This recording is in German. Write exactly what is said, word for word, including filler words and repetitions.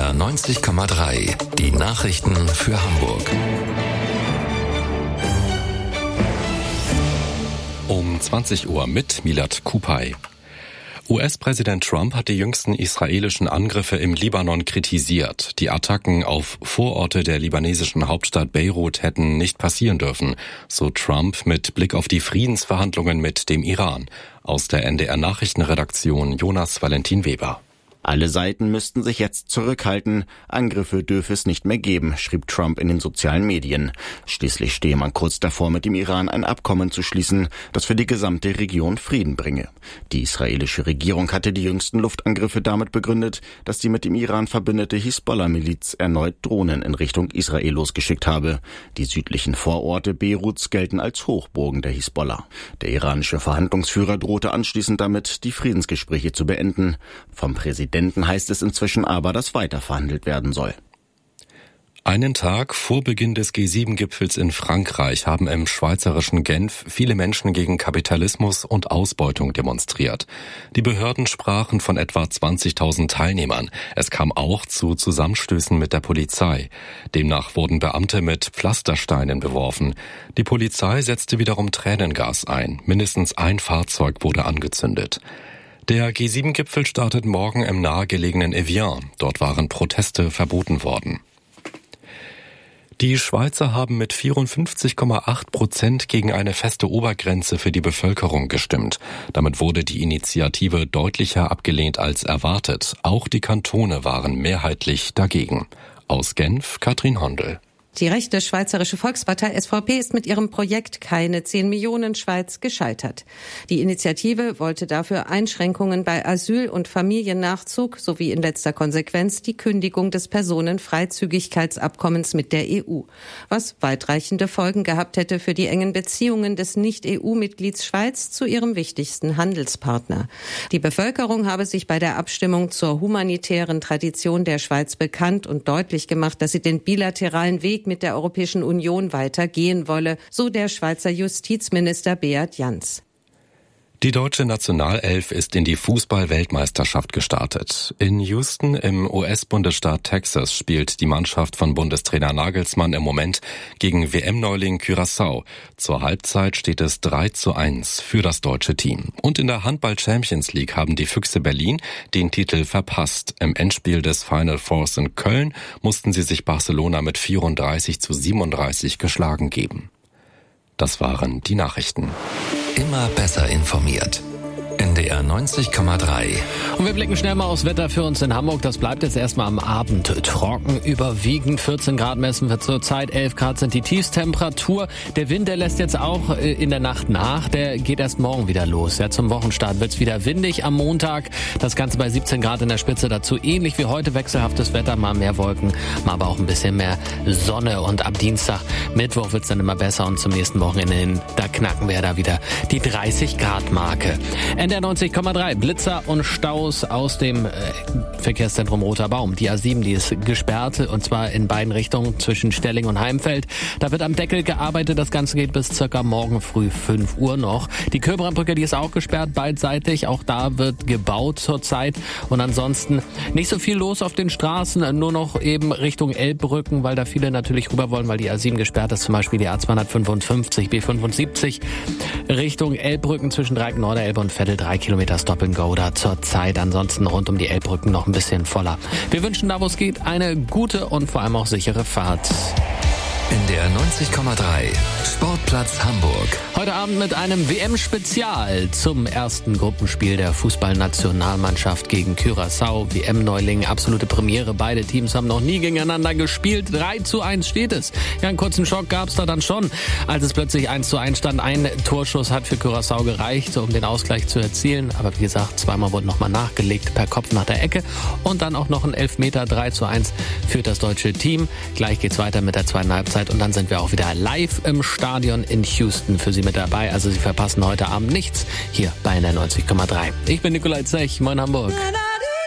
R neunzig Komma drei. Die Nachrichten für Hamburg. Um zwanzig Uhr mit Milad Kupay. U S-Präsident Trump hat die jüngsten israelischen Angriffe im Libanon kritisiert. Die Attacken auf Vororte der libanesischen Hauptstadt Beirut hätten nicht passieren dürfen, so Trump mit Blick auf die Friedensverhandlungen mit dem Iran. Aus der N D R-Nachrichtenredaktion Jonas Valentin Weber. Alle Seiten müssten sich jetzt zurückhalten. Angriffe dürfe es nicht mehr geben, schrieb Trump in den sozialen Medien. Schließlich stehe man kurz davor, mit dem Iran ein Abkommen zu schließen, das für die gesamte Region Frieden bringe. Die israelische Regierung hatte die jüngsten Luftangriffe damit begründet, dass die mit dem Iran verbündete Hisbollah-Miliz erneut Drohnen in Richtung Israel losgeschickt habe. Die südlichen Vororte Beiruts gelten als Hochburgen der Hisbollah. Der iranische Verhandlungsführer drohte anschließend damit, die Friedensgespräche zu beenden. Vom Präsidenten heißt es inzwischen aber, dass weiter verhandelt werden soll. Einen Tag vor Beginn des G sieben Gipfels in Frankreich haben im schweizerischen Genf viele Menschen gegen Kapitalismus und Ausbeutung demonstriert. Die Behörden sprachen von etwa zwanzigtausend Teilnehmern. Es kam auch zu Zusammenstößen mit der Polizei. Demnach wurden Beamte mit Pflastersteinen beworfen. Die Polizei setzte wiederum Tränengas ein. Mindestens ein Fahrzeug wurde angezündet. Der G sieben Gipfel startet morgen im nahegelegenen Evian. Dort waren Proteste verboten worden. Die Schweizer haben mit vierundfünfzig Komma acht Prozent gegen eine feste Obergrenze für die Bevölkerung gestimmt. Damit wurde die Initiative deutlicher abgelehnt als erwartet. Auch die Kantone waren mehrheitlich dagegen. Aus Genf, Katrin Hondel. Die rechte Schweizerische Volkspartei S V P ist mit ihrem Projekt Keine zehn Millionen Schweiz gescheitert. Die Initiative wollte dafür Einschränkungen bei Asyl- und Familiennachzug sowie in letzter Konsequenz die Kündigung des Personenfreizügigkeitsabkommens mit der E U, was weitreichende Folgen gehabt hätte für die engen Beziehungen des Nicht-E U-Mitglieds Schweiz zu ihrem wichtigsten Handelspartner. Die Bevölkerung habe sich bei der Abstimmung zur humanitären Tradition der Schweiz bekannt und deutlich gemacht, dass sie den bilateralen Weg mit der Europäischen Union weitergehen wolle, so der Schweizer Justizminister Beat Jans. Die deutsche Nationalelf ist in die Fußball-Weltmeisterschaft gestartet. In Houston im U S-Bundesstaat Texas spielt die Mannschaft von Bundestrainer Nagelsmann im Moment gegen W M-Neuling Curaçao. Zur Halbzeit steht es drei zu eins für das deutsche Team. Und in der Handball-Champions League haben die Füchse Berlin den Titel verpasst. Im Endspiel des Final Fours in Köln mussten sie sich Barcelona mit vierunddreißig zu siebenunddreißig geschlagen geben. Das waren die Nachrichten. Immer besser informiert. N D R neunzig Komma drei. Und wir blicken schnell mal aufs Wetter für uns in Hamburg. Das bleibt jetzt erstmal am Abend trocken, überwiegend vierzehn Grad messen wir zurzeit, elf Grad sind die Tiefstemperatur. Der Wind, der lässt jetzt auch in der Nacht nach, der geht erst morgen wieder los. Ja, zum Wochenstart wird's wieder windig am Montag. Das Ganze bei siebzehn Grad in der Spitze, dazu ähnlich wie heute wechselhaftes Wetter, mal mehr Wolken, mal aber auch ein bisschen mehr Sonne. Und ab Dienstag, Mittwoch wird's dann immer besser und zum nächsten Wochenende hin, da knacken wir da wieder die dreißig Grad Marke. N D R neunzig Komma drei, Blitzer und Staus aus dem äh, Verkehrszentrum Roter Baum. Die A sieben, die ist gesperrt, und zwar in beiden Richtungen zwischen Stelling und Heimfeld. Da wird am Deckel gearbeitet, das Ganze geht bis circa morgen früh fünf Uhr noch. Die Köbrandbrücke, die ist auch gesperrt, beidseitig, auch da wird gebaut zurzeit. Und ansonsten nicht so viel los auf den Straßen, nur noch eben Richtung Elbbrücken, weil da viele natürlich rüber wollen, weil die A sieben gesperrt ist, zum Beispiel die A zweihundertfünfundfünfzig, B fünfundsiebzig Richtung Elbbrücken zwischen Dreieck-Norderelbe und Vettel. Drei Kilometer Stop and Go da zur Zeit. Ansonsten rund um die Elbbrücken noch ein bisschen voller. Wir wünschen da, wo es geht, eine gute und vor allem auch sichere Fahrt. N D R neunzig Komma drei, Sportplatz Hamburg. Heute Abend mit einem W M-Spezial zum ersten Gruppenspiel der Fußballnationalmannschaft gegen Curaçao. W M-Neuling, absolute Premiere. Beide Teams haben noch nie gegeneinander gespielt. drei zu eins steht es. Ja, einen kurzen Schock gab es da dann schon, als es plötzlich eins zu eins stand. Ein Torschuss hat für Curaçao gereicht, um den Ausgleich zu erzielen. Aber wie gesagt, zweimal wurde nochmal nachgelegt per Kopf nach der Ecke. Und dann auch noch ein Elfmeter, drei zu eins für das deutsche Team. Gleich geht's weiter mit der zweiten Halbzeit. Und dann sind wir auch wieder live im Stadion in Houston für Sie mit dabei. Also Sie verpassen heute Abend nichts hier bei N D R neunzig Komma drei. Ich bin Nikolai Zech, moin Hamburg.